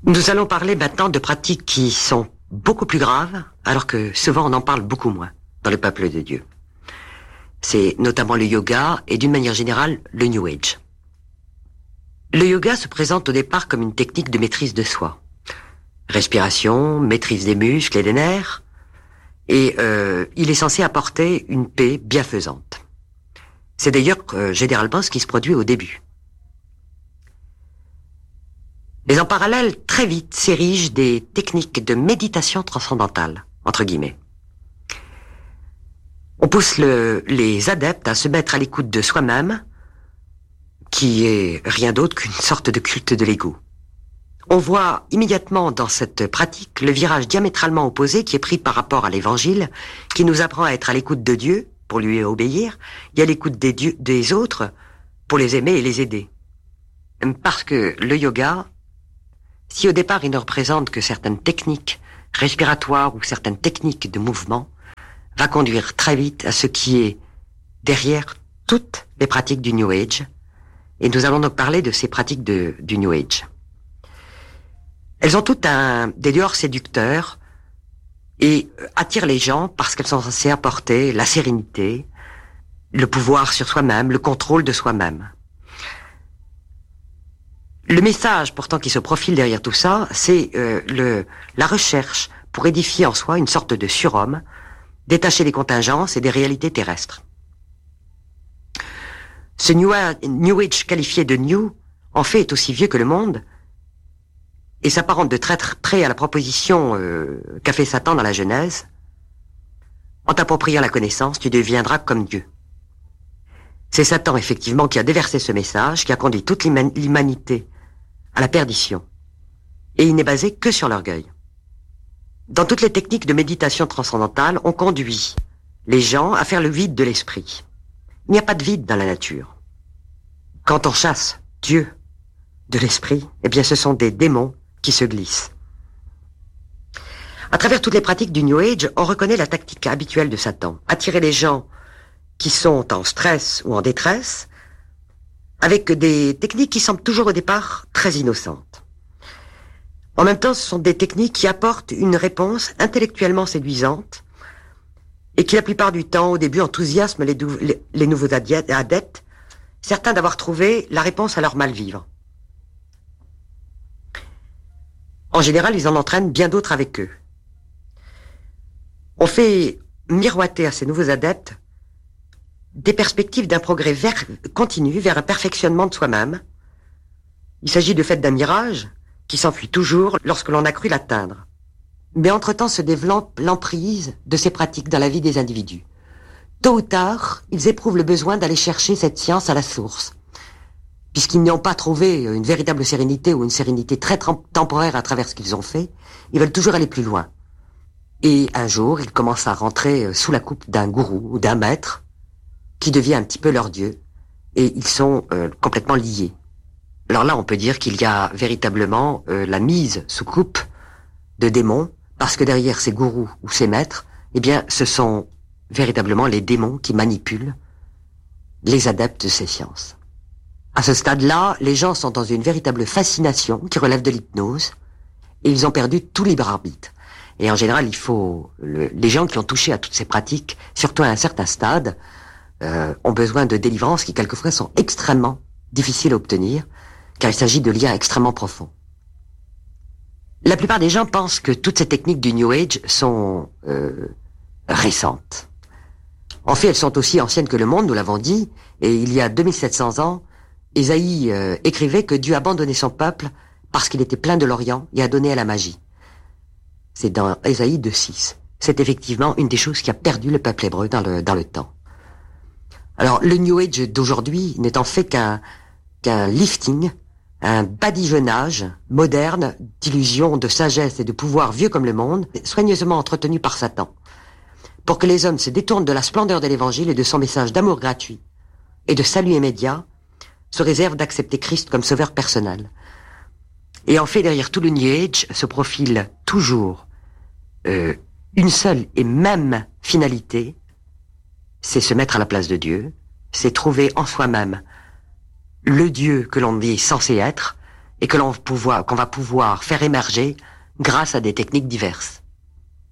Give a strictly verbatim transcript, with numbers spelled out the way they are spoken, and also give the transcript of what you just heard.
Nous allons parler maintenant de pratiques qui sont beaucoup plus graves, alors que souvent on en parle beaucoup moins dans le peuple de Dieu. C'est notamment le yoga et d'une manière générale le New Age. Le yoga se présente au départ comme une technique de maîtrise de soi. Respiration, maîtrise des muscles et des nerfs, et euh, il est censé apporter une paix bienfaisante. C'est d'ailleurs euh, généralement ce qui se produit au début. Mais en parallèle, très vite, s'érigent des techniques de méditation transcendantale, entre guillemets. On pousse le, les adeptes à se mettre à l'écoute de soi-même, qui est rien d'autre qu'une sorte de culte de l'ego. On voit immédiatement dans cette pratique le virage diamétralement opposé qui est pris par rapport à l'évangile, qui nous apprend à être à l'écoute de Dieu, pour lui obéir, et à l'écoute des, dieux, des autres, pour les aimer et les aider. Parce que le yoga, si au départ il ne représente que certaines techniques respiratoires ou certaines techniques de mouvement, va conduire très vite à ce qui est derrière toutes les pratiques du New Age. Et nous allons donc parler de ces pratiques de, du New Age. Elles ont toutes un, des dehors séducteurs et attirent les gens parce qu'elles sont censées apporter la sérénité, le pouvoir sur soi-même, le contrôle de soi-même. Le message pourtant qui se profile derrière tout ça, c'est euh, le, la recherche pour édifier en soi une sorte de surhomme, détaché des contingences et des réalités terrestres. Ce New Age, New Age qualifié de New, en fait, est aussi vieux que le monde et s'apparente de très près à la proposition euh, qu'a fait Satan dans la Genèse. En t'appropriant la connaissance, tu deviendras comme Dieu. C'est Satan, effectivement, qui a déversé ce message, qui a conduit toute l'humanité à la perdition. Et il n'est basé que sur l'orgueil. Dans toutes les techniques de méditation transcendantale, on conduit les gens à faire le vide de l'esprit. Il n'y a pas de vide dans la nature. Quand on chasse Dieu de l'esprit, eh bien ce sont des démons qui se glissent. À travers toutes les pratiques du New Age, on reconnaît la tactique habituelle de Satan. Attirer les gens qui sont en stress ou en détresse, avec des techniques qui semblent toujours au départ très innocentes. En même temps, ce sont des techniques qui apportent une réponse intellectuellement séduisante et qui, la plupart du temps, au début, enthousiasment les, dou- les, les nouveaux adeptes, certains d'avoir trouvé la réponse à leur mal-vivre. En général, ils en entraînent bien d'autres avec eux. On fait miroiter à ces nouveaux adeptes des perspectives d'un progrès vers, continu vers un perfectionnement de soi-même. Il s'agit de fait d'un mirage qui s'enfuit toujours lorsque l'on a cru l'atteindre. Mais entre-temps se développe l'emprise de ces pratiques dans la vie des individus. Tôt ou tard, ils éprouvent le besoin d'aller chercher cette science à la source. Puisqu'ils n'y ont pas trouvé une véritable sérénité ou une sérénité très temporaire à travers ce qu'ils ont fait, ils veulent toujours aller plus loin. Et un jour, ils commencent à rentrer sous la coupe d'un gourou ou d'un maître qui devient un petit peu leur dieu. Et ils sont euh, complètement liés. Alors là, on peut dire qu'il y a véritablement euh, la mise sous coupe de démons, parce que derrière ces gourous ou ces maîtres, eh bien, ce sont véritablement les démons qui manipulent les adeptes de ces sciences. À ce stade-là, les gens sont dans une véritable fascination qui relève de l'hypnose, et ils ont perdu tout libre arbitre. Et en général, il faut le, les gens qui ont touché à toutes ces pratiques, surtout à un certain stade, euh, ont besoin de délivrances qui quelquefois sont extrêmement difficiles à obtenir, car il s'agit de liens extrêmement profonds. La plupart des gens pensent que toutes ces techniques du New Age sont euh, récentes. En fait, elles sont aussi anciennes que le monde, nous l'avons dit, et il y a deux mille sept cents ans, Ésaïe euh, écrivait que Dieu abandonnait son peuple parce qu'il était plein de l'Orient et a donné à la magie. C'est dans Ésaïe deux six. C'est effectivement une des choses qui a perdu le peuple hébreu dans le, dans le temps. Alors, le New Age d'aujourd'hui n'est en fait qu'un, qu'un lifting, un badigeonnage moderne d'illusions, de sagesse et de pouvoir vieux comme le monde, soigneusement entretenu par Satan, pour que les hommes se détournent de la splendeur de l'évangile et de son message d'amour gratuit et de salut immédiat, se réservent d'accepter Christ comme sauveur personnel. Et en fait, derrière tout le New Age se profile toujours euh, une seule et même finalité, c'est se mettre à la place de Dieu, c'est trouver en soi-même le Dieu que l'on est censé être, et que l'on pouvoir, qu'on va pouvoir faire émerger grâce à des techniques diverses.